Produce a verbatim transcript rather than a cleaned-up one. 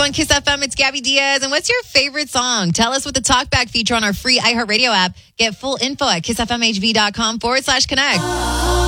on Kiss F M. It's Gabby Diaz. And what's your favorite song? Tell us with the talkback feature on our free iHeartRadio app. Get full info at kissfmhv.com forward slash connect.